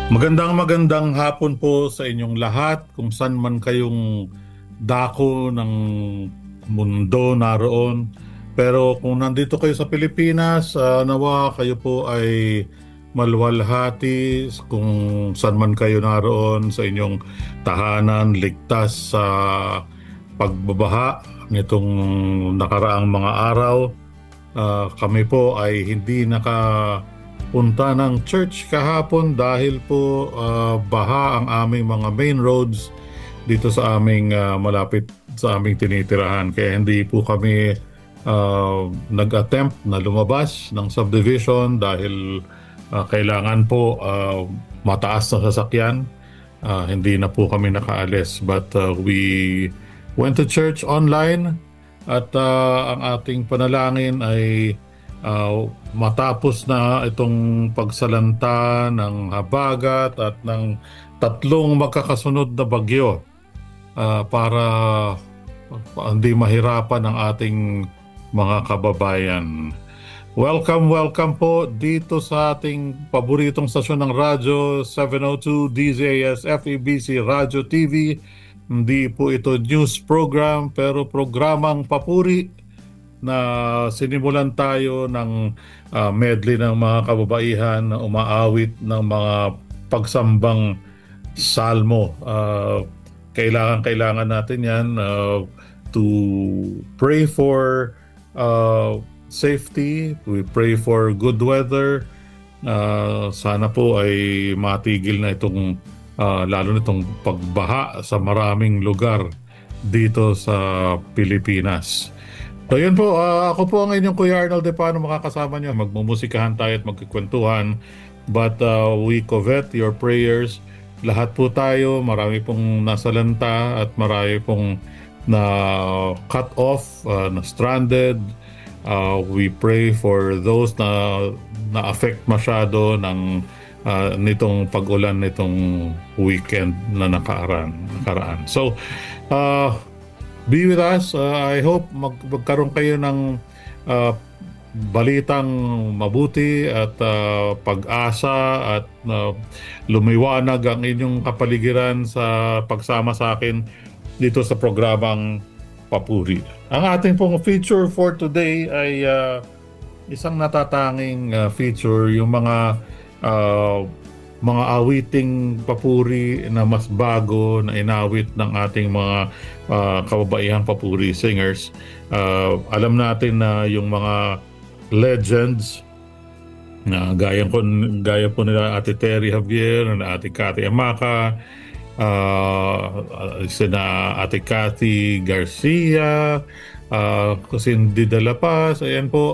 Magandang hapon po sa inyong lahat kung saan man kayong dako ng mundo naroon. Pero kung nandito kayo sa Pilipinas, nawa kayo po ay maluwalhati kung saan man kayo naroon sa inyong tahanan, ligtas sa pagbabaha nitong nakaraang mga araw. Kami po ay hindi nakapunta ng church kahapon dahil po baha ang aming mga main roads dito sa aming malapit sa aming tinitirahan. Kaya hindi po kami nag-attempt na lumabas ng subdivision dahil kailangan po mataas na sasakyan. Hindi na po kami nakaalis, but we went to church online. At ang ating panalangin ay matapos na itong pagsalanta ng habagat at ng tatlong magkakasunod na bagyo para hindi mahirapan ang ating mga kababayan. Welcome po dito sa ating paboritong stasyon ng radyo, 702 DZAS FEBC Radio TV. Hindi po ito news program pero programang papuri na sinimulan tayo ng medley ng mga kababaihan na umaawit ng mga pagsambang salmo. Kailangan natin yan to pray for safety. We pray for good weather. Sana po ay matigil na itong lalo nitong pagbaha sa maraming lugar dito sa Pilipinas. So yun po, ako po ang inyong Kuya Arnold De Pano, makakasama niyo. Magmumusikahan tayo at magkikwentuhan. But we covet your prayers. Lahat po tayo, marami pong nasalanta at marami pong na cut off, na stranded. We pray for those na na-affect masyado ng nitong pag-ulan nitong weekend na nakaraan. So, be with us. I hope magkaroon kayo ng balitang mabuti at pag-asa at lumiwanag ang inyong kapaligiran sa pagsama sa akin dito sa programang Papuri. Ang ating pong feature for today ay isang natatanging feature, yung mga awiting papuri na mas bago na inawit ng ating mga kababaihang papuri singers. Alam natin na yung mga legends na gaya po nila Ate Terry Javier, na Ate Cathy Amaka, sina Ate Cathy Garcia, Cindy De La Paz, ayan po,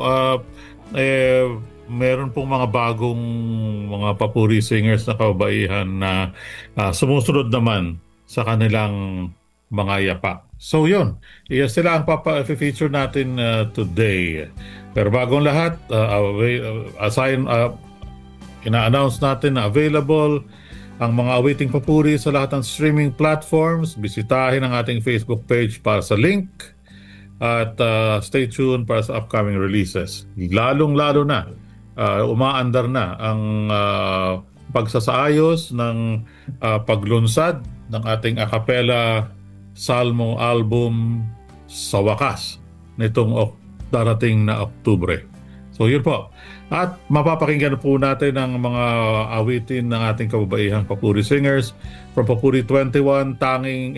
meron pong mga bagong mga papuri singers na kababaihan na sumusunod naman sa kanilang mga yapak. So yun, sila ang feature natin today. Pero bagong lahat, ina-announce natin na available ang mga awiting papuri sa lahat ng streaming platforms. Bisitahin ang ating Facebook page para sa link at stay tuned para sa upcoming releases. Lalong-lalo na umaandar na ang pagsasaayos ng paglunsad ng ating a cappella Salmo album sa wakas nitong darating na Oktubre. So yun po. At mapapakinggan po natin ang mga awitin ng ating kababaihang papuri singers from Papuri 21, tanging